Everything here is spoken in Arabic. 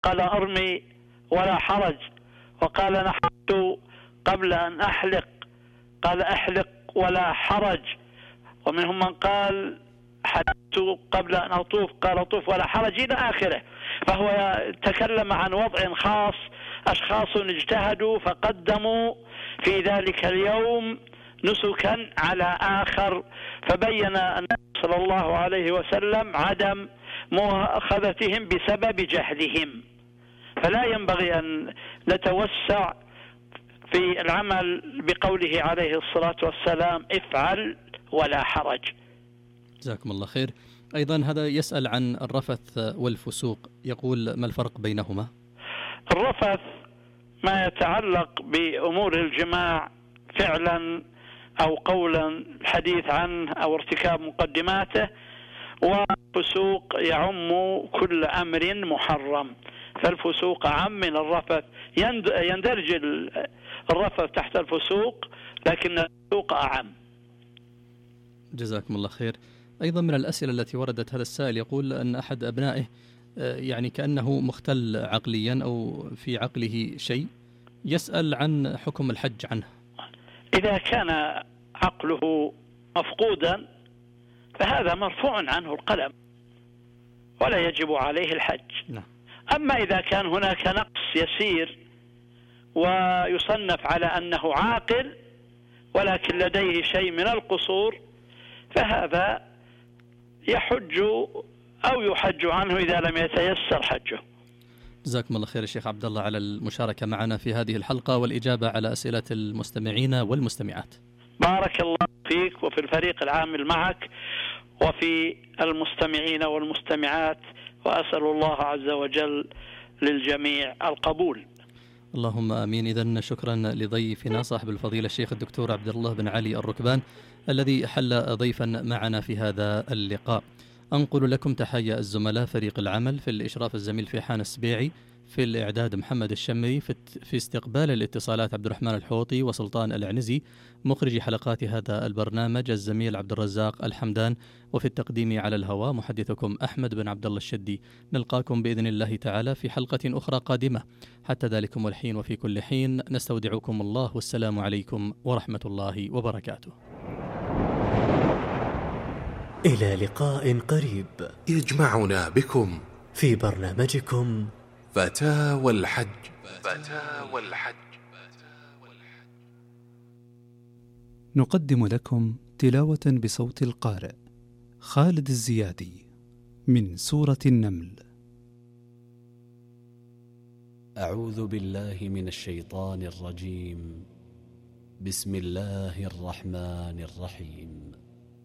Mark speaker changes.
Speaker 1: قال أرمي ولا حرج، وقال نحرت قبل أن أحلق قال أحلق ولا حرج، ومنهم من قال حلقت قبل أن أطوف قال أطوف ولا حرج إلى آخره. فهو تكلم عن وضع خاص، أشخاص اجتهدوا فقدموا في ذلك اليوم نسكا على آخر، فبين النبي صلى الله عليه وسلم عدم مؤاخذتهم بسبب جهلهم. فلا ينبغي أن نتوسع في العمل بقوله عليه الصلاة والسلام افعل ولا حرج.
Speaker 2: جزاكم الله خير. أيضا هذا يسأل عن الرفث والفسوق، يقول ما الفرق بينهما؟
Speaker 1: الرفث ما يتعلق بأمور الجماع فعلا أو قولا الحديث عنه أو ارتكاب مقدماته، والفسوق يعم كل أمر محرم، فالفسوق أعم من الرفث. يندرج الرفث تحت الفسوق لكن الفسوق أعم.
Speaker 2: جزاكم الله خير. أيضا من الأسئلة التي وردت هذا السائل يقول أن أحد أبنائه يعني كأنه مختل عقليا أو في عقله شيء، يسأل عن حكم الحج عنه.
Speaker 1: إذا كان عقله مفقودا فهذا مرفوع عنه القلم ولا يجب عليه الحج.
Speaker 2: نعم.
Speaker 1: أما إذا كان هناك نقص يسير ويصنف على أنه عاقل ولكن لديه شيء من القصور فهذا يحج أو يحج عنه إذا لم يتيسر حجه.
Speaker 2: جزاكم الله خير الشيخ عبد الله على المشاركة معنا في هذه الحلقة والإجابة على أسئلة المستمعين والمستمعات.
Speaker 1: بارك الله فيك وفي الفريق العامل معك وفي المستمعين والمستمعات، وأسأل الله عز وجل للجميع القبول.
Speaker 2: اللهم آمين. إذن شكرا لضيفنا صاحب الفضيلة الشيخ الدكتور عبد الله بن علي الركبان الذي حل ضيفا معنا في هذا اللقاء. أنقل لكم تحية الزملاء فريق العمل، في الإشراف الزميل فيحان السبيعي، في الإعداد محمد الشمري، في استقبال الاتصالات عبد الرحمن الحوطي وسلطان العنزي، مخرج حلقات هذا البرنامج الزميل عبد الرزاق الحمدان، وفي التقديم على الهواء محدثكم أحمد بن عبد الله الشدي. نلقاكم بإذن الله تعالى في حلقة أخرى قادمة. حتى ذلكم الحين وفي كل حين نستودعكم الله، والسلام عليكم ورحمة الله وبركاته.
Speaker 3: إلى لقاء قريب
Speaker 4: يجمعنا بكم
Speaker 3: في برنامجكم
Speaker 4: فتاوى الحج.
Speaker 5: نقدم لكم تلاوة بصوت القارئ خالد الزيادي من سورة النمل.
Speaker 6: أعوذ بالله من الشيطان الرجيم. بسم الله الرحمن الرحيم.